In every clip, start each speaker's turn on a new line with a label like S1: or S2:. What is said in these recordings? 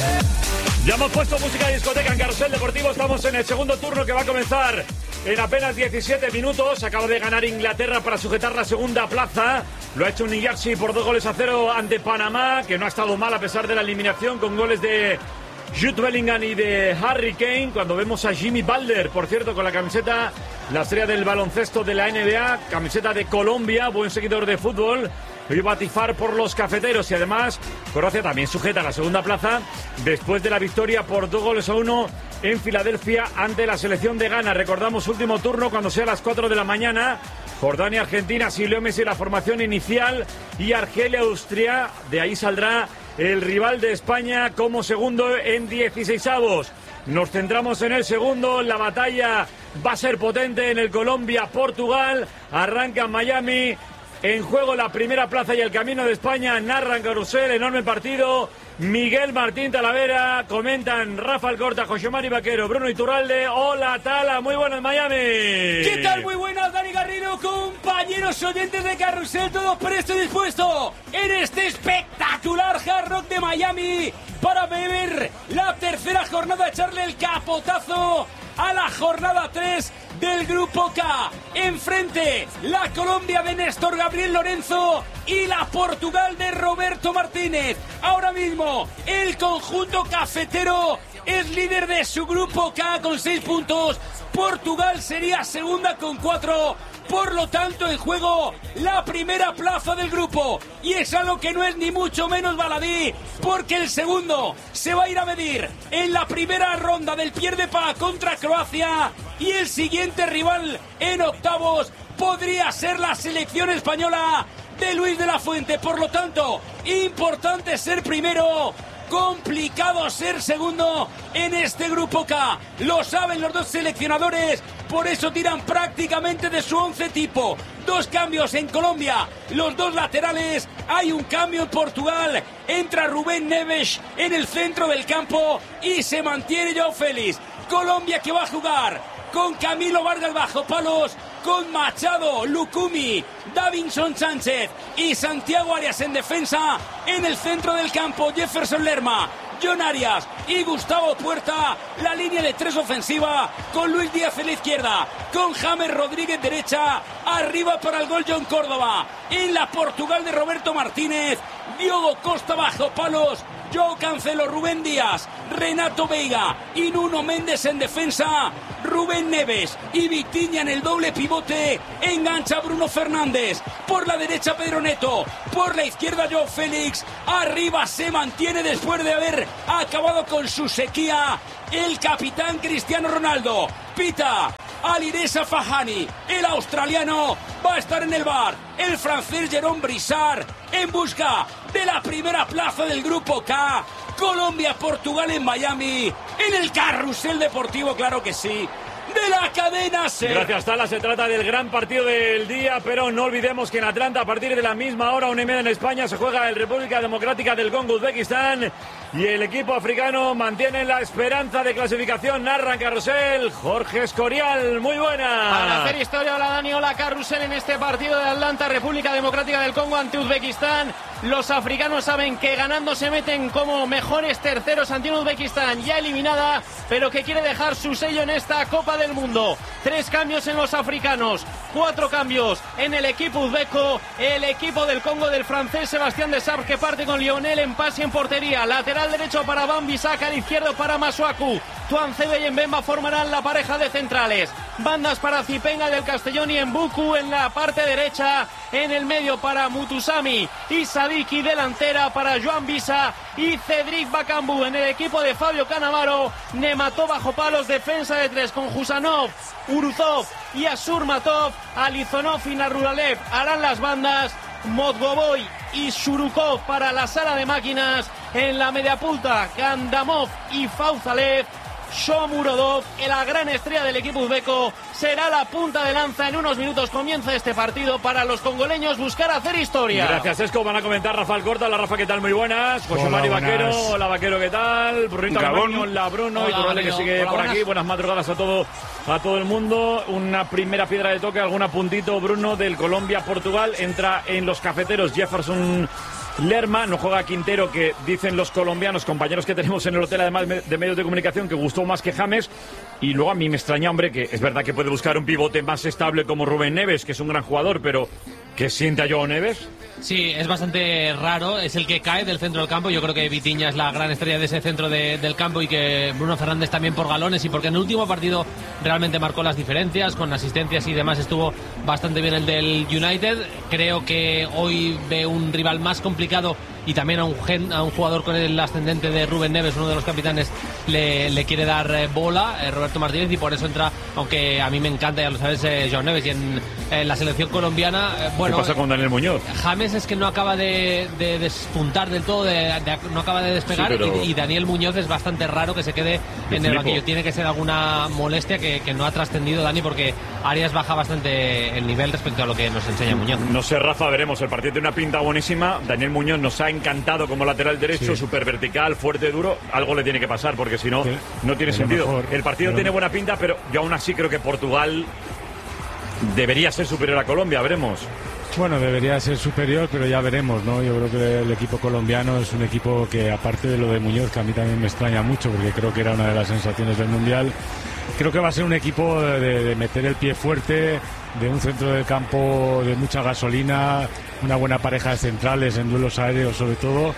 S1: Ya hemos puesto música de discoteca en Carrusel Deportivo. Estamos en el segundo turno que va a comenzar en apenas 17 minutos. Acaba de ganar Inglaterra para sujetar la segunda plaza. Lo ha hecho New Jersey por 2-0 ante Panamá, que no ha estado mal a pesar de la eliminación, con goles de Jude Bellingham y de Harry Kane. Cuando vemos a Jimmy Butler, por cierto, con la camiseta, la estrella del baloncesto de la NBA, camiseta de Colombia, buen seguidor de fútbol, hoy va a tifar por los cafeteros. Y además Croacia también sujeta la segunda plaza después de la victoria por 2-1 en Filadelfia ante la selección de Ghana. Recordamos último turno cuando sea a las 4 de la mañana. Jordania, Argentina, si Leo Messi la formación inicial, y Argelia, Austria. De ahí saldrá el rival de España como segundo en 16avos. Nos centramos en el segundo. La batalla va a ser potente en el Colombia-Portugal. Arranca en Miami. En juego la primera plaza y el camino de España. Narran Carrusel, enorme partido. Miguel Martín Talavera, comentan Rafa Alcorta, José Mari Vaquero, Bruno Iturralde. Hola Tala, muy buenas Miami.
S2: ¿Qué tal? Muy buenas, Dani Garrido, compañeros oyentes de Carrusel, todos presto y dispuesto en este espectacular Hard Rock de Miami para beber la tercera jornada, echarle el capotazo a la jornada 3 del Grupo K. Enfrente, la Colombia de Néstor Gabriel Lorenzo y la Portugal de Roberto Martínez. Ahora mismo, el conjunto cafetero es líder de su Grupo K con 6 puntos. Portugal sería segunda con 4. Por lo tanto, en juego la primera plaza del grupo. Y es algo que no es ni mucho menos baladí, porque el segundo se va a ir a medir en la primera ronda del pierde pa contra Croacia. Y el siguiente rival en octavos podría ser la selección española de Luis de la Fuente. Por lo tanto, importante ser primero, complicado ser segundo en este Grupo K. Lo saben los dos seleccionadores, por eso tiran prácticamente de su 11 tipo. 2 cambios en Colombia, los 2 laterales. Hay un cambio en Portugal, entra Rubén Neves en el centro del campo y se mantiene Joao Félix. Colombia que va a jugar con Camilo Vargas bajo palos, con Machado, Lucumi, Davinson Sánchez y Santiago Arias en defensa. En el centro del campo, Jefferson Lerma, John Arias y Gustavo Puerta. La línea de 3 ofensiva, con Luis Díaz en la izquierda, con James Rodríguez derecha. Arriba para el gol John Córdoba. En la Portugal de Roberto Martínez, Diogo Costa bajo palos, Joao Cancelo, Rubén Díaz, Renato Veiga y Nuno Méndez en defensa. Rubén Neves y Vitinha en el doble pivote. Engancha Bruno Fernández. Por la derecha Pedro Neto. Por la izquierda Joao Félix. Arriba se mantiene después de haber acabado con su sequía el capitán Cristiano Ronaldo. Pita Alireza Fahani. El australiano va a estar en el bar. El francés Jérôme Brissard en busca de la primera plaza del Grupo K. Colombia-Portugal en Miami, en el Carrusel Deportivo, claro que sí, de la cadena SER.
S1: Gracias, Tala. Se trata del gran partido del día, pero no olvidemos que en Atlanta, a partir de la misma hora, 1:30 en España, se juega el República Democrática del Congo, Uzbekistán, y el equipo africano mantiene la esperanza de clasificación. Narra Carrusel, Jorge Escorial. Muy buena.
S3: Para hacer historia, hola Dani, hola Carrusel, en este partido de Atlanta, República Democrática del Congo ante Uzbekistán. Los africanos saben que ganando se meten como mejores terceros ante un Uzbekistán ya eliminada, pero que quiere dejar su sello en esta Copa del Mundo. 3 cambios en los africanos, 4 cambios en el equipo uzbeco. El equipo del Congo del francés Sebastián Desabre, que parte con Lionel en pase en portería. Lateral derecho para Wan-Bissaka, al izquierdo para Masuaku. Tuancebe y Mbemba formarán la pareja de centrales. Bandas para Zipenga del Castellón y Mbuku en la parte derecha. En el medio para Mutusami y Sadiki, delantera para Joan Bisa y Cedric Bakambu. En el equipo de Fabio Cannavaro, Nematov bajo palos, defensa de 3 con Husanov, Uruzov y Asurmatov. Alizonov y Naruralev harán las bandas. Modgoboy y Shurukov para la sala de máquinas. En la media punta, Gandamov y Fauzalev. Shomurodov, la gran estrella del equipo uzbeco, será la punta de lanza. En unos minutos comienza este partido para los congoleños buscar hacer historia.
S1: Gracias, Esco. Van a comentar Rafa Alcorta. Hola, Rafa, ¿qué tal? Muy buenas. José Mari Vaquero. Hola, Vaquero, ¿qué tal? Brunito Almaño, hola, Bruno. Hola, y Turralde, que sigue por aquí. Buenas madrugadas a todo el mundo. Una primera piedra de toque, algún apuntito, Bruno, del Colombia-Portugal. Entra en los cafeteros Jefferson Lerma, no juega Quintero, que dicen los colombianos, compañeros que tenemos en el hotel, además de medios de comunicación, que gustó más que James. Y luego a mí me extraña, hombre, que es verdad que puede buscar un pivote más estable como Rubén Neves, que es un gran jugador, pero ¿qué siente a Joao Neves?
S3: Sí, es bastante raro, es el que cae del centro del campo. Yo creo que Vitinha es la gran estrella de ese centro del campo y que Bruno Fernández también por galones, y porque en el último partido realmente marcó las diferencias, con asistencias y demás estuvo bastante bien el del United. Creo que hoy ve un rival más complicado y también a un jugador con el ascendente de Rubén Neves, uno de los capitanes, le quiere dar bola, Roberto Martínez, y por eso entra, aunque a mí me encanta, ya lo sabes, Joao Neves. Y en la selección colombiana, bueno,
S1: ¿qué pasa con Daniel Muñoz?
S3: James es que no acaba de despuntar del todo, no acaba de despegar, sí, pero... y Daniel Muñoz es bastante raro que se quede en el banquillo. Tiene que ser alguna molestia que no ha trascendido, Dani, porque Arias baja bastante el nivel respecto a lo que nos enseña Muñoz.
S1: No sé, Rafa, veremos. El partido tiene una pinta buenísima. Daniel Muñoz nos ha encantado como lateral derecho, súper vertical, fuerte, duro. Algo le tiene que pasar, porque si no, no tiene sentido. Mejor, el partido tiene buena pinta, pero yo aún así creo que Portugal debería ser superior a Colombia, veremos.
S4: Bueno, debería ser superior, pero ya veremos, ¿no? Yo creo que el equipo colombiano es un equipo que, aparte de lo de Muñoz, que a mí también me extraña mucho, porque creo que era una de las sensaciones del Mundial, creo que va a ser un equipo de meter el pie fuerte, de un centro del campo de mucha gasolina, una buena pareja de centrales en duelos aéreos sobre todo,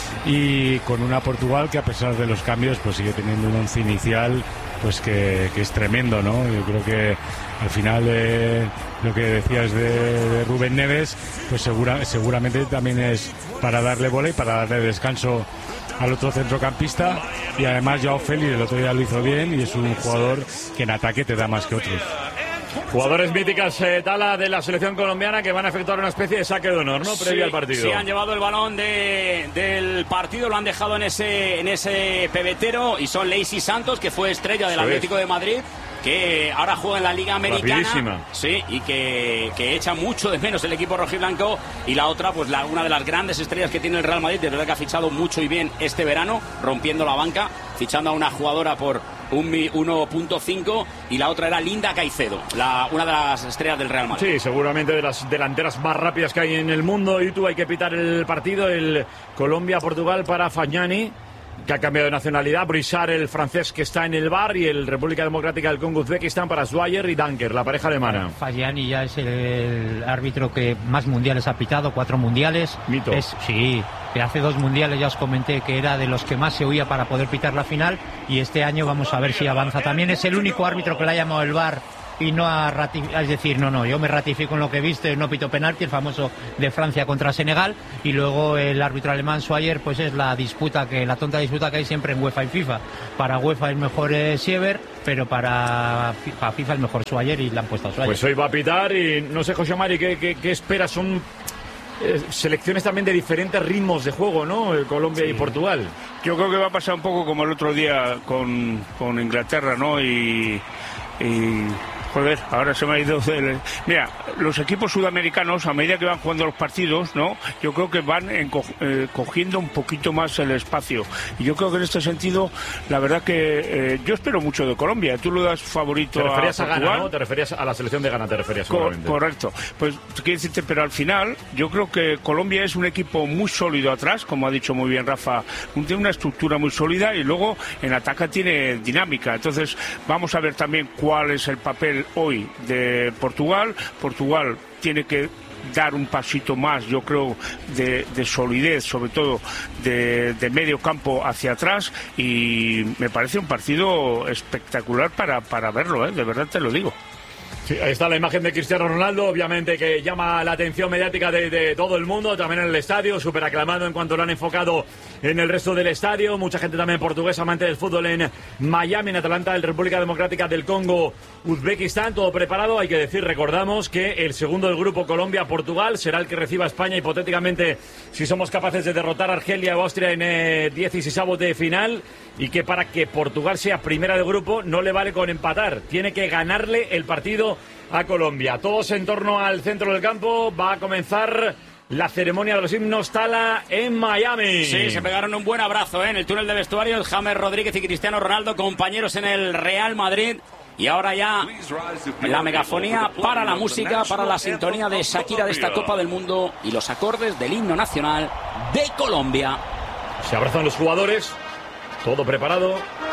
S4: y con una Portugal que, a pesar de los cambios, pues sigue teniendo un once inicial pues que es tremendo, ¿no? Yo creo que al final lo que decías de Rubén Neves, pues seguramente también es para darle bola y para darle descanso al otro centrocampista, y además Joao Félix el otro día lo hizo bien y es un jugador que en ataque te da más que otros.
S1: Jugadores míticas, Tala, de la selección colombiana, que van a efectuar una especie de saque de honor, ¿no? Previo al partido.
S2: Sí, han llevado el balón del partido, lo han dejado en ese pebetero, y son Leisy Santos, que fue estrella del Atlético de Madrid, que ahora juega en la Liga Americana.
S1: Rapidísima.
S2: Sí, y que echa mucho de menos el equipo rojiblanco. Y la otra, pues una de las grandes estrellas que tiene el Real Madrid, de verdad que ha fichado mucho y bien este verano, rompiendo la banca, fichando a una jugadora por un 1.5, y la otra era Linda Caicedo, una de las estrellas del Real Madrid.
S1: Sí, seguramente de las delanteras más rápidas que hay en el mundo. Y tú, hay que pitar el partido, el Colombia-Portugal, para Fagnani, que ha cambiado de nacionalidad, Brissard, el francés, que está en el VAR, y el República Democrática del Congo, Uzbekistán, para Swyer y Danker, la pareja alemana.
S5: Fagnani ya es el árbitro que más mundiales ha pitado, 4 mundiales.
S1: Mito.
S5: Sí, que hace 2 mundiales ya os comenté que era de los que más se oía para poder pitar la final, y este año vamos a ver si avanza. También es el único árbitro que le ha llamado el VAR y no ha ratificado, es decir, no, yo me ratifico en lo que he visto, no pito penalti, el famoso de Francia contra Senegal. Y luego el árbitro alemán Swyer, pues es la tonta disputa que hay siempre en UEFA y FIFA. Para UEFA es mejor Siever, pero para FIFA es mejor Swyer, y le han puesto a Swyer.
S1: Pues hoy va a pitar, y no sé, José Mari, ¿qué esperas? Son selecciones también de diferentes ritmos de juego, ¿no? Colombia y Portugal.
S6: Yo creo que va a pasar un poco como el otro día con Inglaterra, ¿no? Y joder, ahora se me ha ido Mira, los equipos sudamericanos, a medida que van jugando los partidos, ¿no? Yo creo que van cogiendo un poquito más el espacio. Y yo creo que en este sentido, la verdad que yo espero mucho de Colombia. Tú lo das favorito a Portugal.
S1: ¿Te referías a Ghana, no? ¿Te referías a la selección de Ghana? ¿Te referías seguramente?
S6: Correcto. Pues quiero decirte, pero al final, yo creo que Colombia es un equipo muy sólido atrás, como ha dicho muy bien Rafa. Tiene una estructura muy sólida, y luego en ataque tiene dinámica. Entonces, vamos a ver también cuál es el papel hoy de Portugal. Portugal tiene que dar un pasito más, yo creo, de solidez, sobre todo de medio campo hacia atrás, y me parece un partido espectacular para verlo, de verdad te lo digo.
S1: Sí, ahí está la imagen de Cristiano Ronaldo, obviamente, que llama la atención mediática de todo el mundo, también en el estadio, súper aclamado en cuanto lo han enfocado en el resto del estadio. Mucha gente también portuguesa, amante del fútbol, en Miami, en Atlanta, en República Democrática del Congo, Uzbekistán, todo preparado. Hay que decir, recordamos que el segundo del grupo, Colombia-Portugal, será el que reciba a España, hipotéticamente, si somos capaces de derrotar a Argelia o Austria en 16avos de final, y que para que Portugal sea primera de grupo no le vale con empatar, tiene que ganarle el partido a Colombia. Todos en torno al centro del campo. Va a comenzar la ceremonia de los himnos, Tala, en Miami.
S2: Sí, se pegaron un buen abrazo en el túnel de vestuarios James Rodríguez y Cristiano Ronaldo, compañeros en el Real Madrid. Y ahora ya la megafonía para la música, para la sintonía de Shakira de esta Copa del Mundo y los acordes del himno nacional de Colombia.
S1: Se abrazan los jugadores, todo preparado.